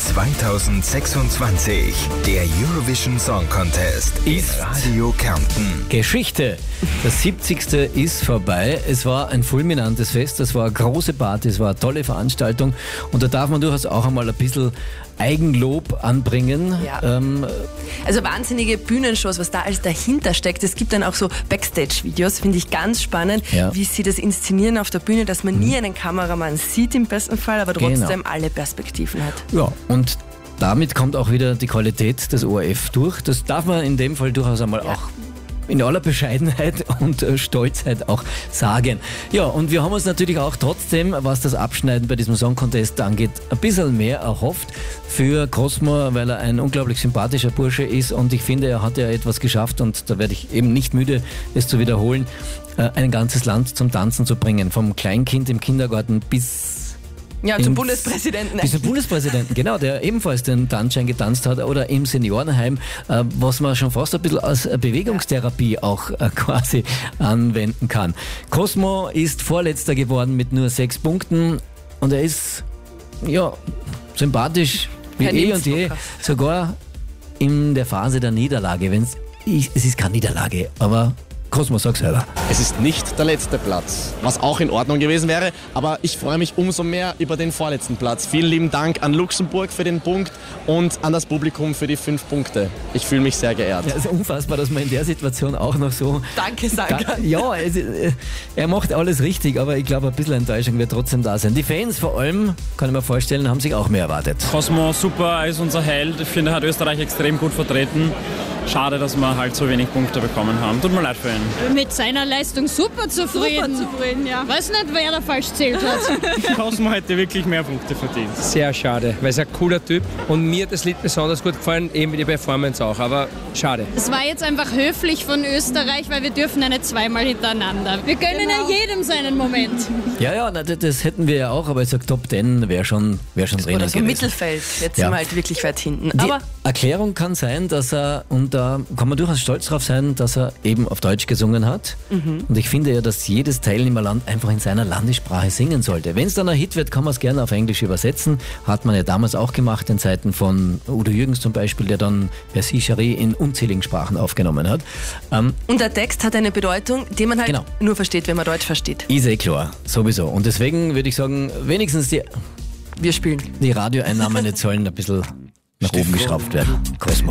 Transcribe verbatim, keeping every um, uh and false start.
zweitausendsechsundzwanzig, der Eurovision Song Contest in Radio Kärnten. Geschichte. Das siebzigste ist vorbei. Es war ein fulminantes Fest, es war eine große Party, es war eine tolle Veranstaltung und da darf man durchaus auch einmal ein bisschen Eigenlob anbringen. Ja. Ähm, Also wahnsinnige Bühnenshows, was da alles dahinter steckt. Es gibt dann auch so Backstage-Videos, finde ich ganz spannend, Ja. wie sie das inszenieren auf der Bühne, dass man nie einen Kameramann sieht im besten Fall, aber trotzdem Genau. alle Perspektiven hat. ja, und damit kommt auch wieder die Qualität des O R F durch. Das darf man in dem Fall durchaus einmal Ja. auch in aller Bescheidenheit und äh, Stolzheit auch sagen. Ja, und wir haben uns natürlich auch trotzdem, was das Abschneiden bei diesem Song Contest angeht, ein bisschen mehr erhofft für Cosmo, weil er ein unglaublich sympathischer Bursche ist und ich finde, er hat ja etwas geschafft und da werde ich eben nicht müde, es zu wiederholen, äh, ein ganzes Land zum Tanzen zu bringen. Vom Kleinkind im Kindergarten bis Ja, zum ins- Bundespräsidenten. Bis zum Bundespräsidenten, genau, der ebenfalls den Tanzschein getanzt hat oder im Seniorenheim, äh, was man schon fast ein bisschen als äh, Bewegungstherapie auch äh, quasi anwenden kann. Cosmo ist Vorletzter geworden mit nur sechs Punkten und er ist, ja, sympathisch wie Er eh nimmt's und je, locker. sogar in der Phase der Niederlage, wenn's, ich, es ist keine Niederlage, aber Cosmo, sag selber. Es ist nicht der letzte Platz, was auch in Ordnung gewesen wäre, aber ich freue mich umso mehr über den vorletzten Platz. Vielen lieben Dank an Luxemburg für den Punkt und an das Publikum für die fünf Punkte. Ich fühle mich sehr geehrt. Ja, es ist unfassbar, dass man in der Situation auch noch so... Danke, sagen kann. Ja, es, äh, er macht alles richtig, aber ich glaube, ein bisschen Enttäuschung wird trotzdem da sein. Die Fans vor allem, kann ich mir vorstellen, haben sich auch mehr erwartet. Cosmo, super, er ist unser Held. Ich finde, er hat Österreich extrem gut vertreten. Schade, dass wir halt so wenig Punkte bekommen haben. Tut mir leid für ihn. Mit seiner Leistung super zufrieden. Super zufrieden, ja. Weiß nicht, wer da falsch zählt hat. Cosmo hätte wirklich mehr Punkte verdient. Sehr schade, weil er ein cooler Typ und mir hat das Lied besonders gut gefallen, eben die Performance auch, aber schade. Es war jetzt einfach höflich von Österreich, weil wir dürfen ja nicht zweimal hintereinander. Wir gönnen Genau. ja jedem seinen Moment. Ja, ja, na, das, das hätten wir ja auch, aber ich sag Top Ten wäre schon, wär schon drinnen Oder so gewesen. Mittelfeld. Jetzt Ja. sind wir halt wirklich weit hinten. Die Aber Erklärung kann sein, dass er, und da kann man durchaus stolz drauf sein, dass er eben auf Deutsch gesungen hat. Und ich finde ja, dass jedes Teilnehmerland einfach in seiner Landessprache singen sollte. Wenn es dann ein Hit wird, kann man es gerne auf Englisch übersetzen. Hat man ja damals auch gemacht, in Zeiten von Udo Jürgens zum Beispiel, der dann Merci Chérie in unzähligen Sprachen aufgenommen hat. Ähm, und der Text hat eine Bedeutung, die man halt Genau. nur versteht, wenn man Deutsch versteht. ist eh klar, sowieso. Und deswegen würde ich sagen, wenigstens die, Wir spielen. die Radioeinnahmen jetzt sollen ein bisschen nach oben geschraubt werden. Cosmo.